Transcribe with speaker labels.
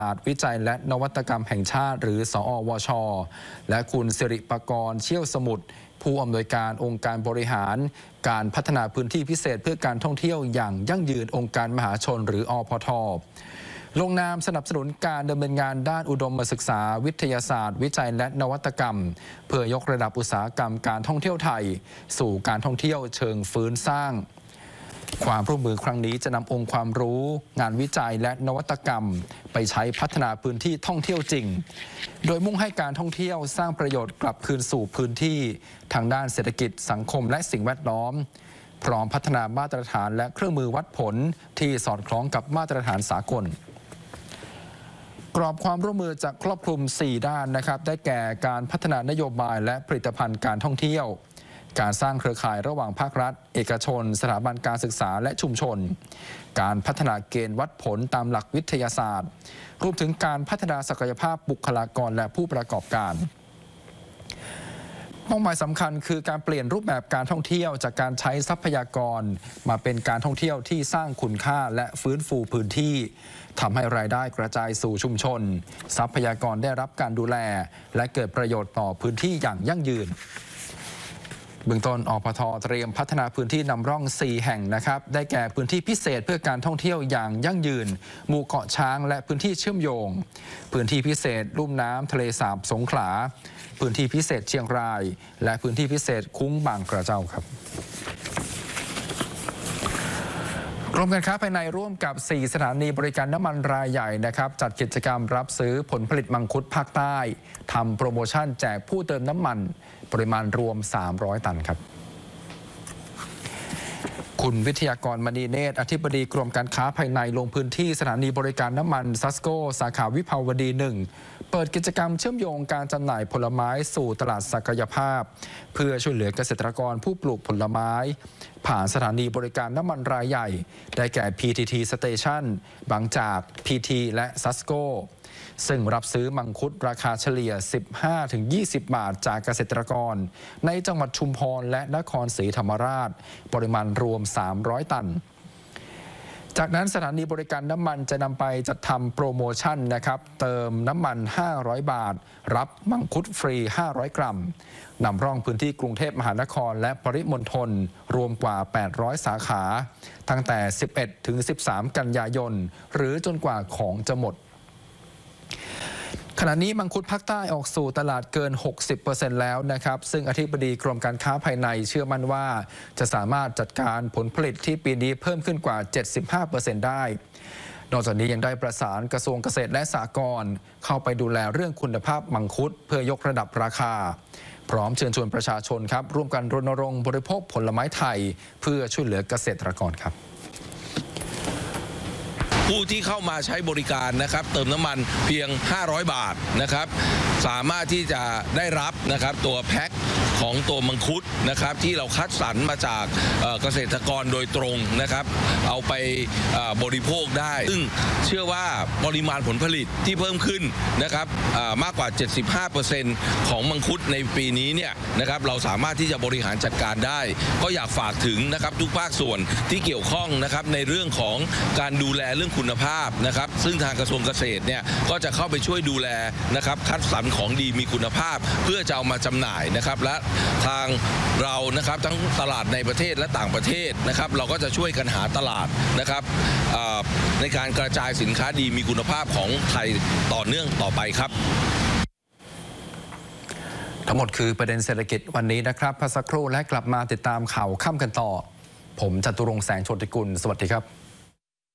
Speaker 1: วิจัยและนวัตกรรมแห่งชาติหรือสอวช.และคุณสิริปกรณ์เชี่ยวสมุทรผู้อำนวยการองค์การบริหารการพัฒนาพื้นที่พิเศษเพื่อการท่องเที่ยวอย่างยั่งยืนองค์การมหาชนหรืออพท.ลงนามสนับสนุนการดำเนินงานด้านอุดมศึกษาวิทยาศาสตร์วิจัยและนวัตกรรมเพื่อยกระดับอุตสาหกรรมการท่องเที่ยวไทยสู่การท่องเที่ยวเชิงฟื้นสร้างความร่วมมือครั้งนี้จะนำองค์ความรู้งานวิจัยและนวัตกรรมไปใช้พัฒนาพื้นที่ท่องเที่ยวจริงโดยมุ่งให้การท่องเที่ยวสร้างประโยชน์กลับคืนสู่พื้นที่ทางด้านเศรษฐกิจสังคมและสิ่งแวดล้อมพร้อมพัฒนามาตรฐานและเครื่องมือวัดผลที่สอดคล้องกับมาตรฐานสากลกรอบความร่วมมือจะครอบคลุม4ด้านนะครับได้แก่การพัฒนานโยบายและผลิตภัณฑ์การท่องเที่ยวการสร้างเครือข่ายระหว่างภาครัฐเอกชนสถาบันการศึกษาและชุมชนการพัฒนาเกณฑ์วัดผลตามหลักวิทยาศาสตร์รวมถึงการพัฒนาศักยภาพบุคลากรและผู้ประกอบการเป้าหมายสำคัญคือการเปลี่ยนรูปแบบการท่องเที่ยวจากการใช้ทรัพยากรมาเป็นการท่องเที่ยวที่สร้างคุณค่าและฟื้นฟูพื้นที่ทำให้รายได้กระจายสู่ชุมชนทรัพยากรได้รับการดูแลและเกิดประโยชน์ต่อพื้นที่อย่างยั่งยืนเบื้องต้นอพท.เตรียมพัฒนาพื้นที่นำร่อง4แห่งนะครับได้แก่พื้นที่พิเศษเพื่อการท่องเที่ยวอย่างยั่งยืนหมู่เกาะช้างและพื้นที่เชื่อมโยงพื้นที่พิเศษลุ่มน้ำทะเลสาบสงขลาพื้นที่พิเศษเชียงรายและพื้นที่พิเศษคุ้งบางกระเจ้าครับกรมการค้าภายในร่วมกับ4สถานีบริการน้ำมันรายใหญ่นะครับจัดกิจกรรมรับซื้อผลผลิตมังคุดภาคใต้ทำโปรโมชั่นแจกผู้เติมน้ำมันปริมาณรวม300ตันครับคุณวิทยากรมณีเนตรอธิบดีกรมการค้าภายในลงพื้นที่สถานีบริการน้ำมันซัสโกสาขาวิภาวดี1เปิดกิจกรรมเชื่อมโยงการจำหน่ายผลไม้สู่ตลาดศักยภาพเพื่อช่วยเหลือเกษตรกรผู้ปลูกผลไม้ผ่านสถานีบริการน้ำมันรายใหญ่ได้แก่ PTT Station บางจาก PT และซัสโกซึ่งรับซื้อมังคุดราคาเฉลี่ย 15-20 บาทจากเกษตรกรในจังหวัดชุมพรและนครศรีธรรมราชปริมาณรวม300ตันจากนั้นสถานีบริการน้ำมันจะนำไปจัดทำโปรโมชั่นนะครับเติมน้ำมัน500 บาทรับมังคุดฟรี500 กรัมนำร่องพื้นที่กรุงเทพมหานครและปริมณฑลรวมกว่า800สาขาตั้งแต่ 11-13 กันยายนหรือจนกว่าของจะหมดขณะนี้มังคุดภาคใต้ออกสู่ตลาดเกิน 60% แล้วนะครับซึ่งอธิบดีกรมการค้าภายในเชื่อมั่นว่าจะสามารถจัดการผลผลิตที่ปีนี้เพิ่มขึ้นกว่า 75% ได้นอกจากนี้ยังได้ประสานกระทรวงเกษตรและสหกรณ์เข้าไปดูแลเรื่องคุณภาพมังคุดเพื่อยกระดับราคาพร้อมเชิญชวนประชาชนครับร่วมกันรณรงค์บริโภคผลไม้ไทยเพื่อช่วยเหลือเกษตรกรครับ
Speaker 2: ผู้ที่เข้ามาใช้บริการนะครับเติมน้ำมันเพียง500 บาทนะครับสามารถที่จะได้รับนะครับตัวแพ็คของตัวมังคุดนะครับที่เราคัดสรรมาจากเกษตรกรโดยตรงนะครับเอาไปบริโภคได้ซึ่งเชื่อว่าปริมาณผลผลิตที่เพิ่มขึ้นนะครับมากกว่า 75% ของมังคุดในปีนี้เนี่ยนะครับเราสามารถที่จะบริหารจัดการได้ก็อยากฝากถึงนะครับทุกภาคส่วนที่เกี่ยวข้องนะครับในเรื่องของการดูแลเรื่องคุณภาพนะครับซึ่งทางกระทรวงเกษตรเนี่ยก็จะเข้าไปช่วยดูแลนะครับคัดสรรของดีมีคุณภาพเพื่อจะเอามาจำหน่ายนะครับและทางเรานะครับทั้งตลาดในประเทศและต่างประเทศนะครับเราก็จะช่วยกันหาตลาดนะครับในการกระจายสินค้าดีมีคุณภาพของไทยต่อเนื่องต่อไปครับ
Speaker 1: ทั้งหมดคือประเด็นเศรษฐกิจวันนี้นะครับพักสักครู่และกลับมาติดตามข่าวค่ำกันต่อผมจตุรงค์แสงโชติกุลสวัสดีครับ